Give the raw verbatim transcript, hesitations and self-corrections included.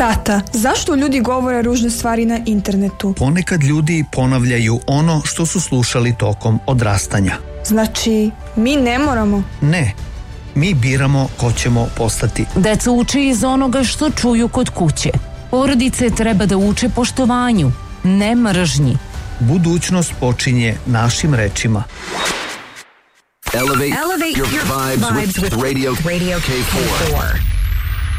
Tata, zašto ljudi govore ružne stvari na internetu? Ponekad ljudi ponavljaju ono što su slušali tokom odrastanja. Znači, mi ne moramo? Ne, mi biramo ko ćemo postati. Deca uče iz onoga što čuju kod kuće. Porodice treba da uče poštovanju, ne mržnji. Budućnost počinje našim rečima. Elevate, Elevate your, your vibes, vibes with, with Radio, Radio K four.